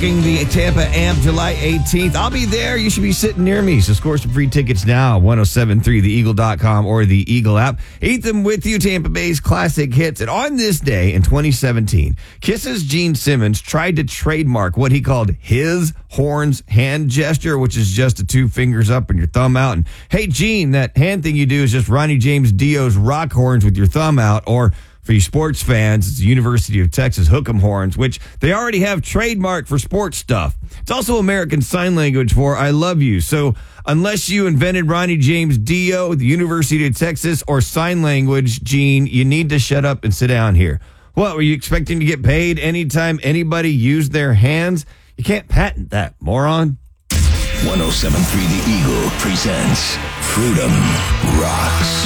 The Tampa Amp, July 18th. I'll be there. You should be sitting near me. So score some free tickets now. 1073theeagle.com or the Eagle app. Eat them with you, Tampa Bay's classic hits. And on this day in 2017, Kiss's Gene Simmons tried to trademark what he called his horns hand gesture, which is just the two fingers up and your thumb out. And hey, Gene, that hand thing you do is just Ronnie James Dio's rock horns with your thumb out. Or for you sports fans, it's the University of Texas Hook'em Horns, which they already have trademarked for sports stuff. It's also American Sign Language for I love you. So unless you invented Ronnie James Dio, the University of Texas, or sign language, Gene, you need to shut up and sit down here. What, were you expecting to get paid anytime anybody used their hands? You can't patent that, moron. 1073 The Eagle presents Freedom Rocks.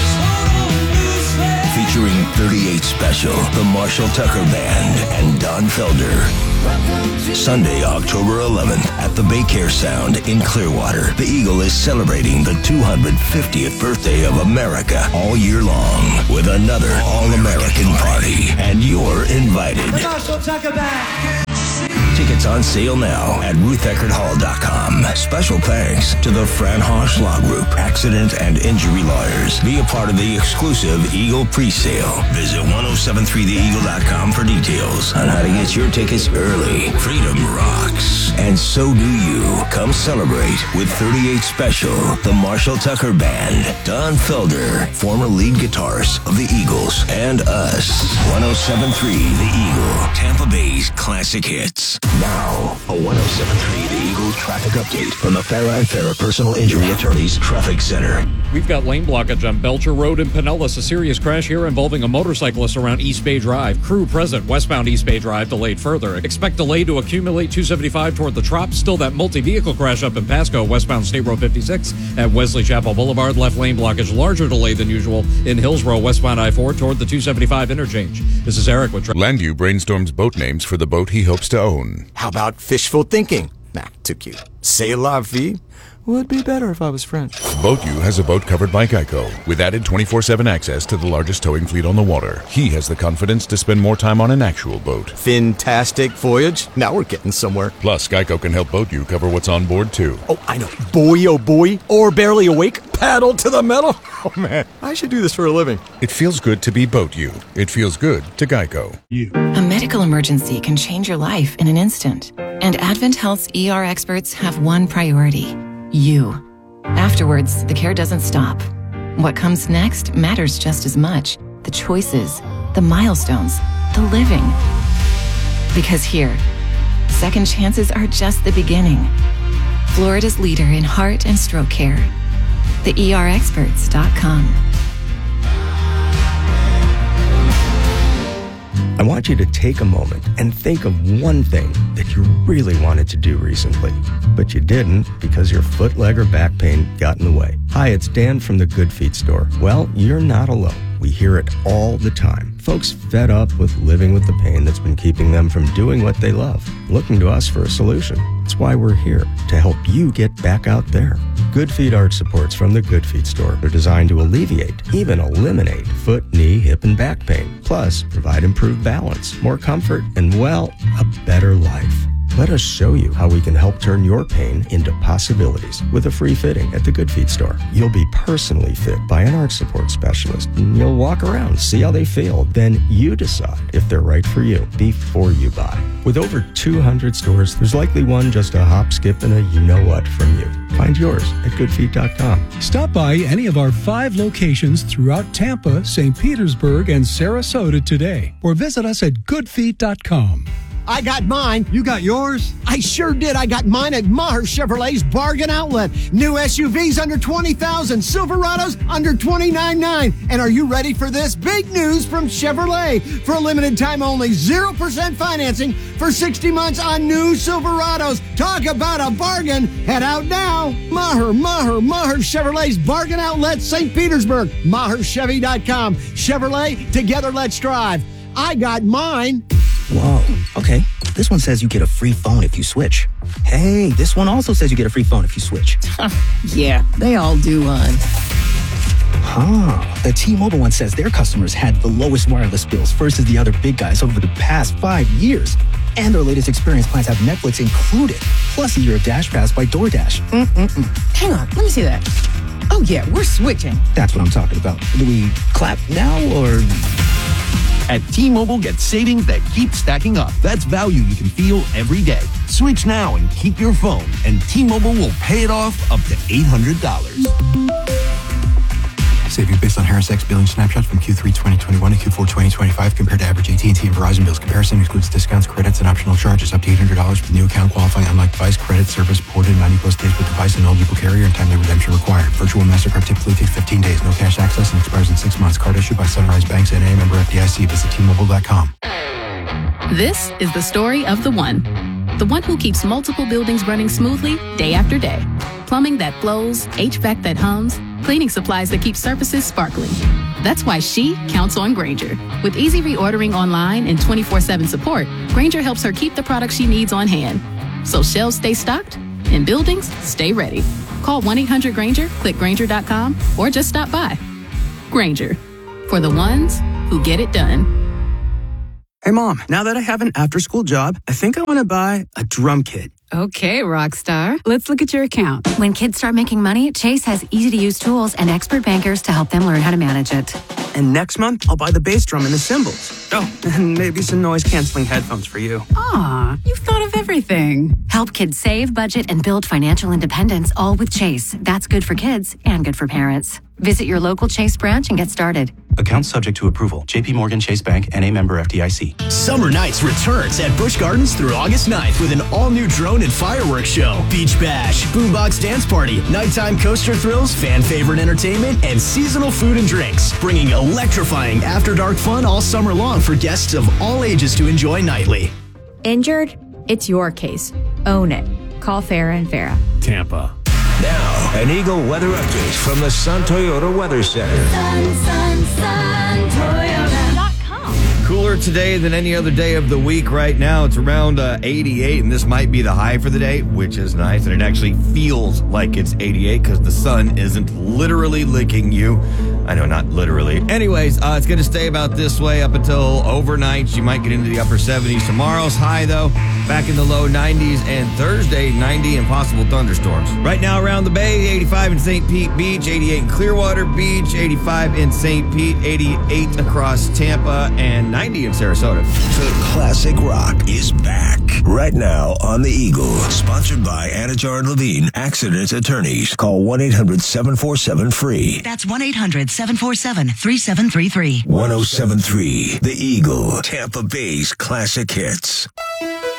Featuring 38 Special, the Marshall Tucker Band, and Don Felder. Sunday, October 11th at the Baycare Sound in Clearwater. The Eagle is celebrating the 250th birthday of America all year long with another all-American party. And you're invited. The Marshall Tucker Band. Tickets on sale now at RuthEckerdHall.com. Special thanks to the Fran Hosh Law Group, Accident and Injury Lawyers. Be a part of the exclusive Eagle pre-sale. Visit 1073theeagle.com for details on how to get your tickets early. Freedom rocks. And so do you. Come celebrate with 38 Special, the Marshall Tucker Band, Don Felder, former lead guitarist of the Eagles, and us. 1073 The Eagle, Tampa Bay's classic hits. Now, a 1073 The Eagle traffic update from the Farah and Farah Personal Injury Attorneys Traffic Center. We've got lane blockage on Belcher Road in Pinellas. A serious crash here involving a motorcyclist around East Bay Drive. Crew present westbound East Bay Drive delayed further. Expect delay to accumulate 275 toward the Trop. Still that multi-vehicle crash up in Pasco, westbound State Road 56 at Wesley Chapel Boulevard. Left lane blockage, larger delay than usual in Hillsborough, westbound I-4 toward the 275 interchange. This is Eric with Landu brainstorms boat names for the boat he hopes to own. How about fishful thinking? Nah, too cute. C'est la vie. Would be better if I was French. BoatU has a boat covered by Geico with added 24/7 access to the largest towing fleet on the water. He has the confidence to spend more time on an actual boat. Fantastic voyage. Now we're getting somewhere. Plus, Geico can help BoatU cover what's on board, too. Oh, I know. Boy, oh boy. Or barely awake. Paddle to the metal. Oh, man. I should do this for a living. It feels good to be BoatU. It feels good to Geico. A medical emergency can change your life in an instant. And Advent Health's ER experts have one priority: you. Afterwards, the care doesn't stop. What comes next matters just as much. The choices, the milestones, the living. Because here, second chances are just the beginning. Florida's leader in heart and stroke care. TheERexperts.com. I want you to take a moment and think of one thing that you really wanted to do recently, but you didn't because your foot, leg, or back pain got in the way. Hi, it's Dan from the Good Feet store. Well, you're not alone. We hear it all the time. Folks fed up with living with the pain that's been keeping them from doing what they love, looking to us for a solution. That's why we're here, to help you get back out there. Good Feet arch supports from the Good Feet store are designed to alleviate, even eliminate, foot, knee, hip, and back pain. Plus, provide improved balance, more comfort, and, well, a better life. Let us show you how we can help turn your pain into possibilities with a free fitting at the Good Feet store. You'll be personally fit by an arch support specialist, and you'll walk around, see how they feel. Then you decide if they're right for you before you buy. With over 200 stores, there's likely one just a hop, skip, and a you-know-what from you. Find yours at goodfeet.com. Stop by any of our 5 locations throughout Tampa, St. Petersburg, and Sarasota today, or visit us at goodfeet.com. I got mine. You got yours? I sure did. I got mine at Maher Chevrolet's Bargain Outlet. New SUVs under $20,000, Silverados under $29,900. And are you ready for this? Big news from Chevrolet. For a limited time only, 0% financing for 60 months on new Silverados. Talk about a bargain. Head out now. Maher Chevrolet's Bargain Outlet, St. Petersburg. MaherChevy.com. Chevrolet, together let's drive. I got mine. Whoa, okay. This one says you get a free phone if you switch. Hey, this one also says you get a free phone if you switch. Yeah, they all do, The T-Mobile one says their customers had the lowest wireless bills versus the other big guys over the past 5 years. And their latest experience plans have Netflix included, plus a year of Dash Pass by DoorDash. Hang on, let me see that. Oh yeah, we're switching. That's what I'm talking about. Do we clap now or... At T-Mobile, get savings that keep stacking up. That's value you can feel every day. Switch now and keep your phone, and T-Mobile will pay it off up to $800. Savings based on Harris X billing snapshot from Q3 2021 to Q4 2025 compared to average AT&T and Verizon bills. Comparison excludes discounts, credits, and optional charges up to $800 for the new account qualifying unlike device credit service ported 90-plus days with device and eligible carrier and timely redemption required. Virtual MasterCard typically takes 15 days. No cash access and expires in 6 months. Card issued by Sunrise Banks N.A. member FDIC. Visit T-Mobile.com. This is the story of the one who keeps multiple buildings running smoothly day after day. Plumbing that flows, HVAC that hums, cleaning supplies that keep surfaces sparkling. That's why she counts on Grainger. With easy reordering online and 24/7 support, Grainger helps her keep the products she needs on hand. So shelves stay stocked and buildings stay ready. Call 1-800-GRAINGER, click Grainger.com, or just stop by. Grainger, for the ones who get it done. Hey, Mom, now that I have an after-school job, I think I want to buy a drum kit. Okay, Rockstar. Let's look at your account. When kids start making money, Chase has easy-to-use tools and expert bankers to help them learn how to manage it. And next month, I'll buy the bass drum and the cymbals. Oh, and maybe some noise-canceling headphones for you. Aw, you've thought of everything. Help kids save, budget, and build financial independence, all with Chase. That's good for kids and good for parents. Visit your local Chase branch and get started. Account subject to approval. JP Morgan Chase Bank, N.A. member FDIC. Summer Nights returns at Busch Gardens through August 9th with an all-new drone and fireworks show, beach bash, boombox dance party, nighttime coaster thrills, fan favorite entertainment, and seasonal food and drinks, bringing electrifying after-dark fun all summer long for guests of all ages to enjoy nightly. Injured? It's your case. Own it. Call Farah and Farah. Tampa. Now, an Eagle weather update from the Sun Toyota Weather Center. Toyota.com. Cooler today than any other day of the week right now. It's around 88, and this might be the high for the day, which is nice. And it actually feels like it's 88 because the sun isn't literally licking you. I know, not literally. Anyways, it's going to stay about this way up until overnight. You might get into the upper 70s. Tomorrow's high, though, back in the low 90s, and Thursday, 90 and possible thunderstorms. Right now around the Bay, 85 in St. Pete Beach, 88 in Clearwater Beach, 85 in St. Pete, 88 across Tampa, and 90 in Sarasota. The classic rock is back right now on the Eagle. Sponsored by Anajar and Levine Accident Attorneys. Call 1-800-747-FREE. That's 1-800-747-3733. 1073 The Eagle, Tampa Bay's classic hits.